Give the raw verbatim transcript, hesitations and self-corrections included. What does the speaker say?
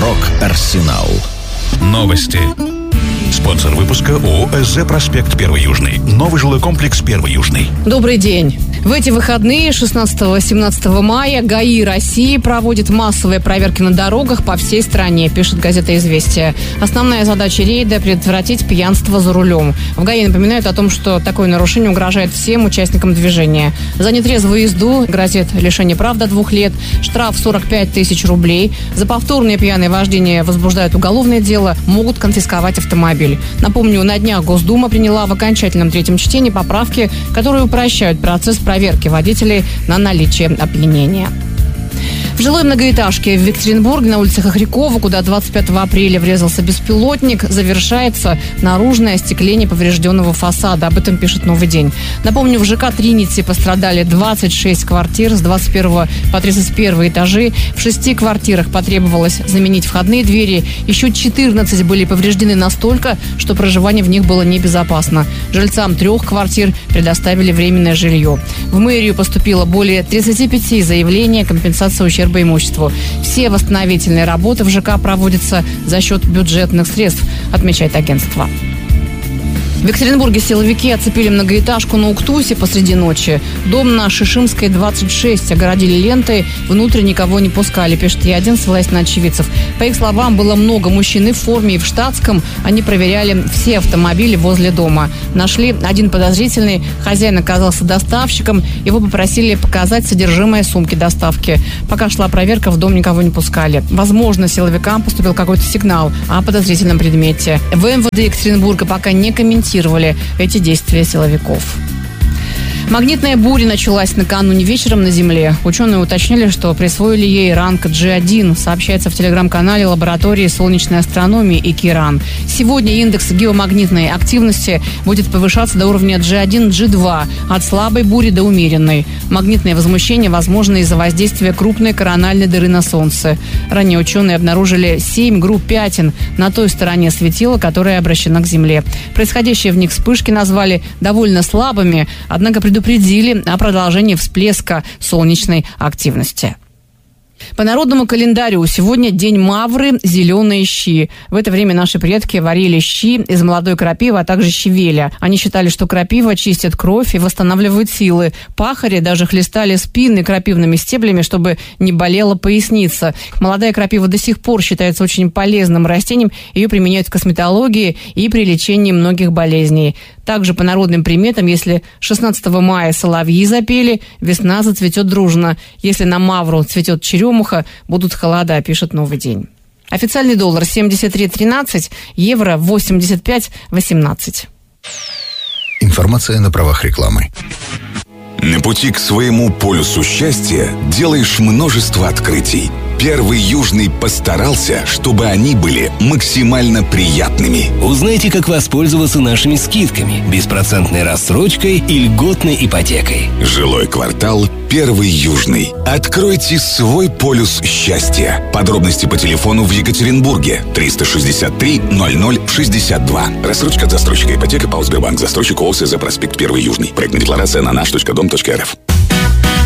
Рок-Арсенал. Новости. Спонсор выпуска ООО «СЗ Проспект Первый Южный». Новый жилой комплекс Первый Южный. Добрый день. В эти выходные, шестнадцатого-семнадцатого мая, ГАИ России проводит массовые проверки на дорогах по всей стране, пишет газета «Известия». Основная задача рейда – предотвратить пьянство за рулем. В ГАИ напоминают о том, что такое нарушение угрожает всем участникам движения. За нетрезвую езду грозит лишение прав до двух лет, штраф сорок пять тысяч рублей. За повторное пьяное вождение возбуждают уголовное дело, могут конфисковать автомобиль. Напомню, на днях Госдума приняла в окончательном третьем чтении поправки, которые упрощают процесс проверки водителей на наличие опьянения. В жилой многоэтажке в Екатеринбурге на улице Хохрякова, куда двадцать пятого апреля врезался беспилотник, завершается наружное остекление поврежденного фасада. Об этом пишет «Новый день». Напомню, в ЖК «Тринити» пострадали двадцать шесть квартир с двадцать первого по тридцать первый этажи. В шести квартирах потребовалось заменить входные двери. Еще четырнадцать были повреждены настолько, что проживание в них было небезопасно. Жильцам трех квартир предоставили временное жилье. В мэрию поступило более тридцати пяти заявлений о компенсации ущерба имуществу. Все восстановительные работы в ЖК проводятся за счет бюджетных средств, отмечает агентство. В Екатеринбурге силовики оцепили многоэтажку на Уктусе посреди ночи. Дом на Шишимской, двадцать шесть, огородили лентой, внутрь никого не пускали, пишет Е один, ссылаясь на очевидцев. По их словам, было много мужчин и в форме, и в штатском. Они проверяли все автомобили возле дома. Нашли один подозрительный. Хозяин оказался доставщиком. Его попросили показать содержимое сумки доставки. Пока шла проверка, в дом никого не пускали. Возможно, силовикам поступил какой-то сигнал о подозрительном предмете. В эм вэ дэ Екатеринбурга пока не комментируют эти действия силовиков. Магнитная буря началась накануне вечером на Земле. Ученые уточнили, что присвоили ей ранг джи один, сообщается в телеграм-канале лаборатории солнечной астрономии ИКИРАН. Сегодня индекс геомагнитной активности будет повышаться до уровня джи один - джи два, от слабой бури до умеренной. Магнитное возмущение возможно из-за воздействия крупной корональной дыры на Солнце. Ранее ученые обнаружили семь групп пятен на той стороне светила, которая обращена к Земле. Происходящие в них вспышки назвали довольно слабыми, однако предупредили предупредили о продолжении всплеска солнечной активности. По народному календарю сегодня день мавры, зеленые щи. В это время наши предки варили щи из молодой крапивы, а также щавеля. Они считали, что крапива чистит кровь и восстанавливает силы. Пахари даже хлестали спины крапивными стеблями, чтобы не болела поясница. Молодая крапива до сих пор считается очень полезным растением. Ее применяют в косметологии и при лечении многих болезней. Также по народным приметам, если шестнадцатого мая соловьи запели, весна зацветет дружно. Если на мавру цветет черемуха, будут холода, пишет «Новый день». Официальный доллар семьдесят три тринадцать, евро восемьдесят пять восемнадцать. Информация на правах рекламы. На пути к своему полюсу счастья делаешь множество открытий. Первый Южный постарался, чтобы они были максимально приятными. Узнайте, как воспользоваться нашими скидками, беспроцентной рассрочкой и льготной ипотекой. Жилой квартал Первый Южный. Откройте свой полюс счастья. Подробности по телефону в Екатеринбурге триста шестьдесят три ноль ноль шестьдесят два. Рассрочка от застройщика ипотека ПАО Сбербанк. Застройщик ООО «СЗ Проспект Первый Южный». Проектная декларация на наш точка дом точка эр эф.